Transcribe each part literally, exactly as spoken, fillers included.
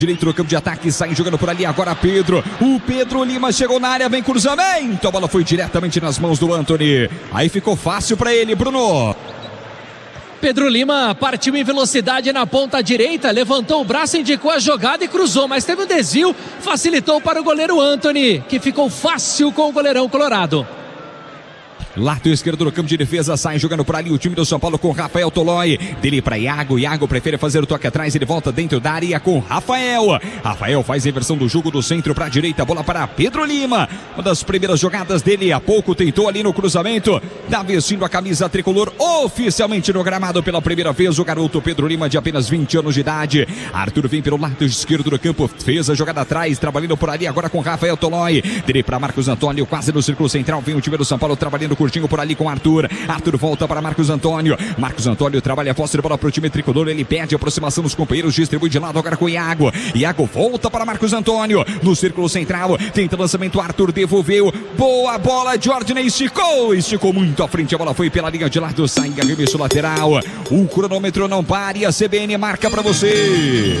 Direito no campo de ataque, sai jogando por ali agora Pedro. O Pedro Lima chegou na área, vem cruzamento. A bola foi diretamente nas mãos do Antony. Aí ficou fácil para ele, Bruno. Pedro Lima partiu em velocidade na ponta direita, levantou o braço, indicou a jogada e cruzou, mas teve um desvio, facilitou para o goleiro Antony, que ficou fácil com o goleirão colorado. Lado esquerdo no campo de defesa, sai jogando por ali o time do São Paulo com Rafael Tolói. Dele para Iago, Iago prefere fazer o toque atrás, ele volta dentro da área com Rafael. Rafael faz a inversão do jogo do centro para a direita, bola para Pedro Lima. Uma das primeiras jogadas dele, há pouco tentou ali no cruzamento, tá vestindo a camisa tricolor oficialmente no gramado pela primeira vez, o garoto Pedro Lima de apenas vinte anos de idade. Arthur vem pelo lado esquerdo do campo, fez a jogada atrás, trabalhando por ali agora com Rafael Tolói. Dele para Marcos Antônio, quase no círculo central, vem o time do São Paulo trabalhando curtinho por ali com Arthur. Arthur volta para Marcos Antônio. Marcos Antônio trabalha a posse de bola para o time tricolor. Ele pede a aproximação dos companheiros, distribui de lado agora com Iago. Iago volta para Marcos Antônio. No círculo central, tenta lançamento. Arthur devolveu. Boa bola. Jordan esticou. Esticou muito à frente. A bola foi pela linha de lado. Sai arremesso lateral. O cronômetro não para e a C B N marca para você.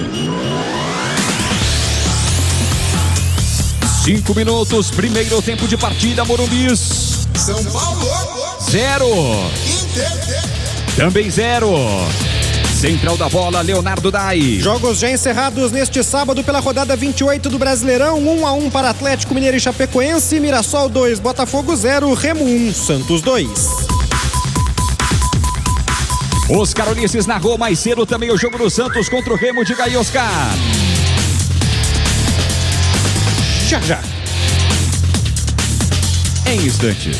Cinco minutos. Primeiro tempo de partida. Morumbis. São Paulo zero, Inter também zero. Central da bola, Leonardo Dai. Jogos já encerrados neste sábado pela rodada vinte e oito do Brasileirão. um a um para Atlético Mineiro e Chapecoense. Mirassol dois, Botafogo zero, Remo um, Santos dois. Oscar Ulisses narrou mais cedo também o jogo do Santos contra o Remo. Diga aí, Oscar. Já, já. Em instantes.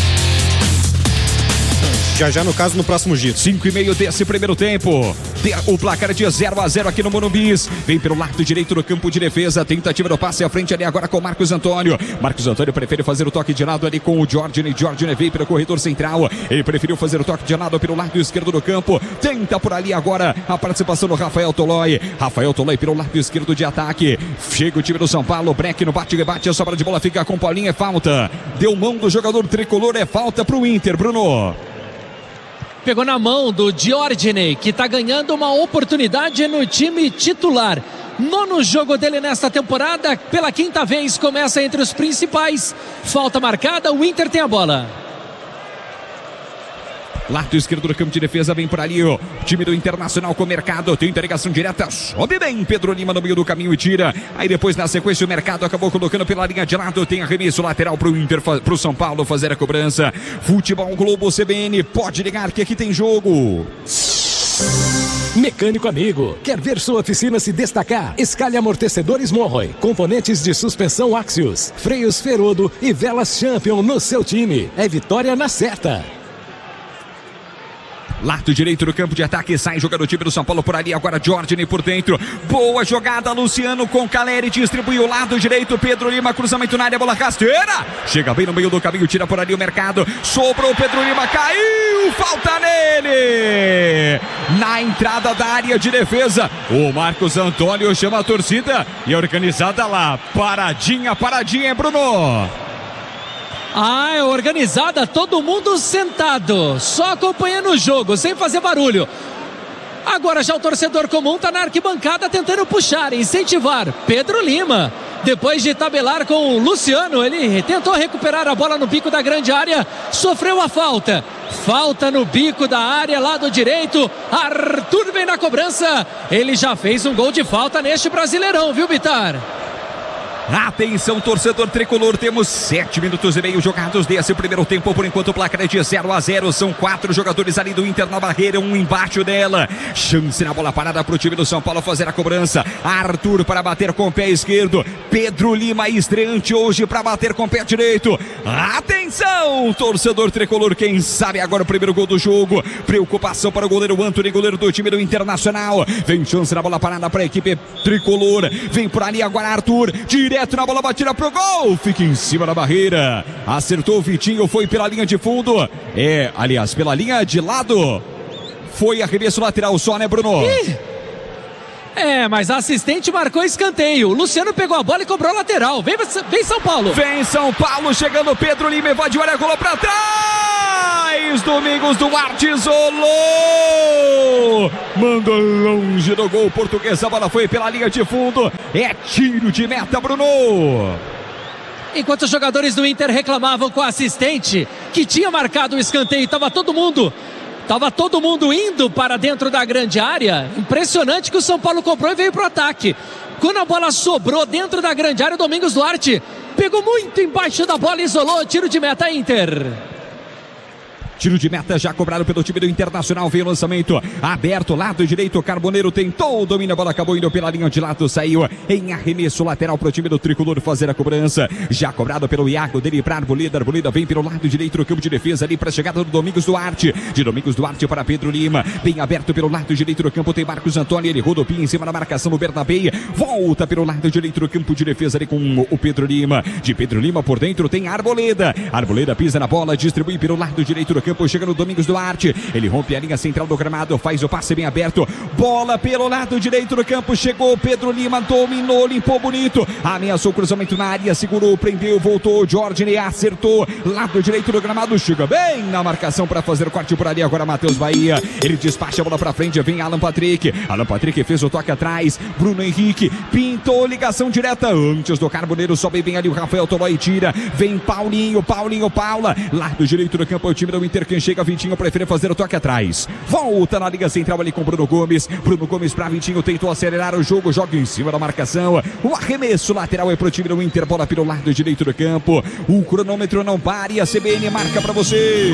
Já já no caso no próximo giro. Cinco e meio desse primeiro tempo. O placar é de zero a zero aqui no Morumbis. Vem pelo lado direito no campo de defesa. Tentativa do passe à frente ali agora com Marcos Antônio. Marcos Antônio prefere fazer o toque de lado ali com o Jordan. Jordan veio pelo corredor central. Ele preferiu fazer o toque de lado pelo lado esquerdo do campo. Tenta por ali agora a participação do Rafael Tolói. Rafael Tolói pelo lado esquerdo de ataque. Chega o time do São Paulo. Breck no bate-rebate. A sobra de bola fica com Paulinho. É falta. Deu mão do jogador tricolor. É falta para o Inter, Bruno. Pegou na mão do Jordan, que está ganhando uma oportunidade no time titular. Nono jogo dele nesta temporada, pela quinta vez começa entre os principais. Falta marcada, o Inter tem a bola. Lado esquerdo do campo de defesa, vem por ali o time do Internacional com o Mercado, tenta ligação direta, sobe bem Pedro Lima no meio do caminho e tira. Aí depois na sequência o Mercado acabou colocando pela linha de lado, tem arremesso lateral pro Inter, pro São Paulo fazer a cobrança. Futebol Globo C B N, pode ligar que aqui tem jogo. Mecânico amigo, quer ver sua oficina se destacar? Escalhe amortecedores Monroy, componentes de suspensão Axios, freios Ferodo e velas Champion no seu time. É vitória na certa. Lado direito do campo de ataque, sai jogando o time do São Paulo por ali, agora Jordan por dentro, boa jogada, Luciano com Caleri, distribuiu o lado direito, Pedro Lima, cruzamento na área, bola rasteira, chega bem no meio do caminho, tira por ali o Mercado, sobrou Pedro Lima, caiu, falta nele, na entrada da área de defesa, o Marcos Antônio chama a torcida e a organizada lá, paradinha, paradinha, Bruno. Ah, é organizada, todo mundo sentado, só acompanhando o jogo, sem fazer barulho. Agora já o torcedor comum está na arquibancada tentando puxar, incentivar. Pedro Lima, depois de tabelar com o Luciano, ele tentou recuperar a bola no bico da grande área, sofreu a falta. Falta no bico da área, lado direito, Arthur vem na cobrança. Ele já fez um gol de falta neste Brasileirão, viu, Bitar? Atenção, torcedor tricolor, temos sete minutos e meio jogados desse primeiro tempo, por enquanto o placar é de zero a zero, são quatro jogadores ali do Inter na barreira, um embaixo dela, chance na bola parada para o time do São Paulo fazer a cobrança, Arthur para bater com o pé esquerdo, Pedro Lima estreante hoje para bater com o pé direito, atenção, torcedor tricolor, quem sabe agora o primeiro gol do jogo, preocupação para o goleiro Antony, goleiro do time do Internacional, vem chance na bola parada para a equipe tricolor, vem por ali agora Arthur, direto na bola batida pro gol, fica em cima da barreira, acertou o Vitinho, foi pela linha de fundo, é, aliás, pela linha de lado, foi arremesso lateral só, né, Bruno? Ih, é, mas a assistente marcou escanteio, o Luciano pegou a bola e cobrou lateral, vem, vem São Paulo. Vem São Paulo, chegando Pedro Lima, evadiu a área, golou pra trás! faz, Domingos Duarte isolou, mandou longe do gol português, a bola foi pela linha de fundo, é tiro de meta, Bruno. Enquanto os jogadores do Inter reclamavam com a assistente que tinha marcado o escanteio, estava todo mundo, estava todo mundo indo para dentro da grande área. Impressionante que o São Paulo comprou e veio para o ataque. Quando a bola sobrou dentro da grande área, o Domingos Duarte pegou muito embaixo da bola e isolou. Tiro de meta, Inter. Tiro de meta já cobrado pelo time do Internacional. Veio o lançamento aberto, lado direito. Carboneiro tentou, domina a bola, acabou indo pela linha de lado. Saiu em arremesso lateral para o time do Tricolor fazer a cobrança. Já cobrado pelo Iago, dele para Arboleda. Arboleda vem pelo lado direito do campo de defesa ali para a chegada do Domingos Duarte. De Domingos Duarte para Pedro Lima. Bem aberto pelo lado direito do campo. Tem Marcos Antônio. Ele rodopia em cima da marcação do Bernabé. Volta pelo lado direito do campo de defesa ali com o Pedro Lima. De Pedro Lima por dentro tem Arboleda. Arboleda pisa na bola, distribui pelo lado direito do campo. Chega no Domingos Duarte, ele rompe a linha central do gramado, faz o passe bem aberto, bola pelo lado direito do campo, chegou Pedro Lima, dominou, limpou bonito, ameaçou o cruzamento na área, segurou, prendeu, voltou, Jorge acertou, lado direito do gramado, chega bem na marcação para fazer o corte por ali, agora Matheus Bahia, ele despacha a bola para frente, vem Alan Patrick, Alan Patrick fez o toque atrás, Bruno Henrique, pintou ligação direta, antes do Carboneiro, sobe bem ali o Rafael Tolói, tira, vem Paulinho, Paulinho, Paula, lado direito do campo, o time do Inter, quem chega, Vitinho prefere fazer o toque atrás, volta na liga central ali com Bruno Gomes, Bruno Gomes para Vitinho, tentou acelerar o jogo, joga em cima da marcação, o arremesso lateral é pro time do Inter, bola pelo lado direito do campo, o cronômetro não para e a C B N marca para você.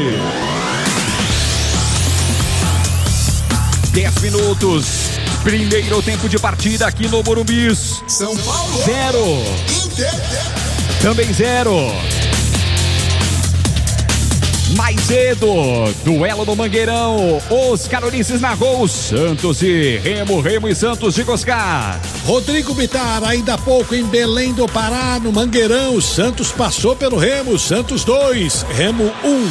dez minutos, primeiro tempo de partida aqui no Morumbi. São Paulo zero, Inter também zero. Mais cedo, duelo no Mangueirão, os carolenses na gol, Santos e Remo, Remo e Santos de Goscar. Rodrigo Bittar, ainda há pouco em Belém do Pará, no Mangueirão, Santos passou pelo Remo, Santos dois, Remo um.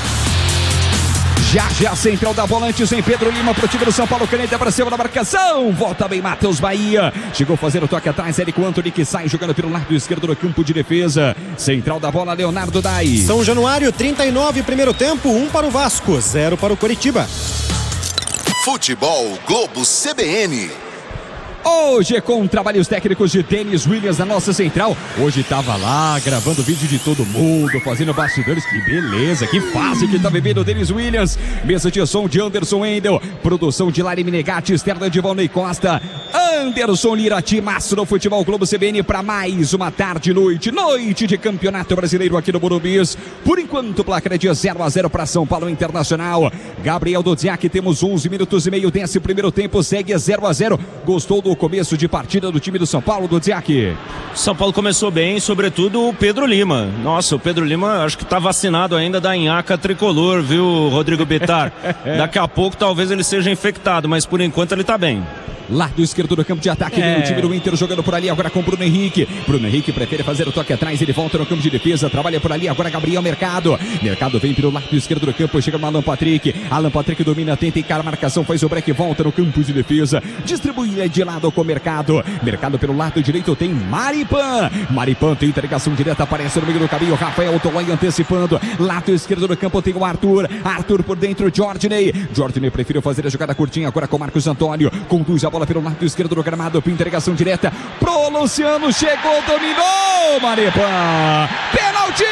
Já já a central da volante em Pedro Lima pro time do São Paulo, caneta para cima da marcação, volta bem Matheus Bahia, chegou a fazer o toque atrás, Érico Antony que sai jogando pelo lado esquerdo do campo de defesa, central da bola Leonardo Dai. São Januário, trinta e nove, primeiro tempo, um para o Vasco, zero para o Coritiba. Futebol Globo C B N. Hoje é com trabalhos técnicos de Denis Williams na nossa central. Hoje tava lá gravando vídeo de todo mundo, fazendo bastidores. Que beleza, que fase que tá vivendo o Denis Williams. Mesa de som de Anderson Wendel, produção de Lari Menegatti, externa de Valnei Costa. Anderson Lira, timaço no Futebol Globo C B N para mais uma tarde e noite, noite de Campeonato Brasileiro aqui no Morumbi. Por enquanto o placar é de zero a zero para São Paulo Internacional. Gabriel Dodziak, temos onze minutos e meio desse primeiro tempo, segue zero a zero. Gostou do começo de partida do time do São Paulo, Dodziak? São Paulo começou bem, sobretudo o Pedro Lima. Nossa, o Pedro Lima acho que tá vacinado ainda da nhaca tricolor, viu, Rodrigo Bittar? Daqui a pouco talvez ele seja infectado, mas por enquanto ele tá bem. Lado esquerdo do campo de ataque, é. Vem o time do Inter jogando por ali agora com Bruno Henrique. Bruno Henrique prefere fazer o toque atrás, ele volta no campo de defesa, trabalha por ali agora Gabriel Mercado. Mercado vem pelo lado esquerdo do campo, chega no Alan Patrick. Alan Patrick domina, tenta encara a marcação, faz o break, volta no campo de defesa, distribui de lado com o Mercado. Mercado pelo lado direito tem Maripan. Maripan tenta ligação direta, aparece no meio do caminho, Rafael Tolói antecipando. Lado esquerdo do campo tem o Arthur. Arthur por dentro, Jorginei. Jorginei preferiu fazer a jogada curtinha agora com Marcos Antônio. Conduz a bola pelo lado esquerdo do gramado, pinta ligação direta pro Luciano, chegou, dominou, Maripan, pênalti!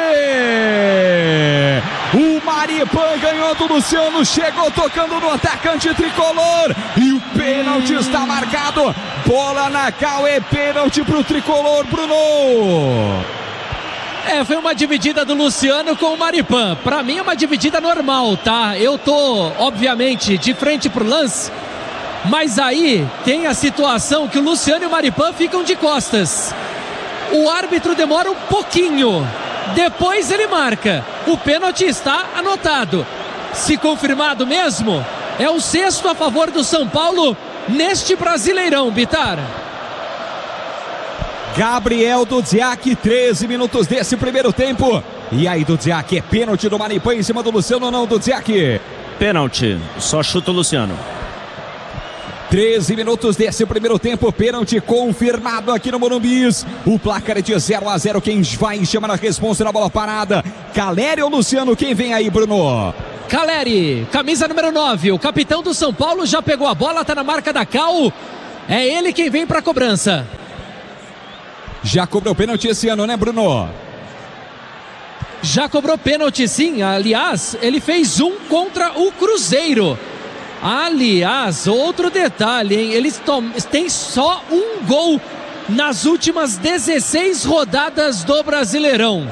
O Maripan ganhou do Luciano, chegou tocando no atacante tricolor e o pênalti está marcado, bola na cal, é pênalti pro tricolor, Bruno. É, foi uma dividida do Luciano com o Maripan. Pra mim é uma dividida normal, tá? Eu tô, obviamente, de frente pro lance, mas aí tem a situação que o Luciano e o Maripan ficam de costas. O árbitro demora um pouquinho, depois ele marca. O pênalti está anotado. Se confirmado mesmo, é o sexto a favor do São Paulo neste Brasileirão, Bittar. Gabriel Dodziak, treze minutos desse primeiro tempo. E aí, Dodziak, é pênalti do Maripan em cima do Luciano ou não, Dodziak? Pênalti, só chuta o Luciano. treze minutos desse primeiro tempo, pênalti confirmado aqui no Morumbi. O placar é de zero a zero, quem vai chamar a responsa na bola parada? Caleri ou Luciano? Quem vem aí, Bruno? Caleri, camisa número nove, o capitão do São Paulo já pegou a bola, tá na marca da Cal. É ele quem vem pra cobrança. Já cobrou pênalti esse ano, né, Bruno? Já cobrou pênalti, sim. Aliás, ele fez um contra o Cruzeiro. Aliás, outro detalhe, hein? Eles têm só um gol nas últimas dezesseis rodadas do Brasileirão.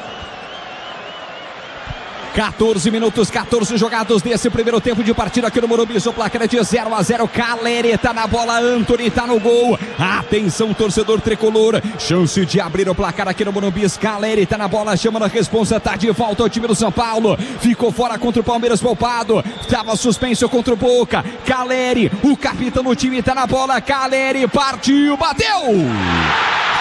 quatorze minutos, quatorze jogados desse primeiro tempo de partida aqui no Morumbi. O placar é de zero a zero. Caleri tá na bola, Antony tá no gol. Atenção, torcedor tricolor. Chance de abrir o placar aqui no Morumbi. Caleri tá na bola, chama na responsa. Tá de volta ao time do São Paulo. Ficou fora contra o Palmeiras, poupado. Tava suspenso contra o Boca. Caleri, o capitão do time, tá na bola. Caleri partiu, bateu!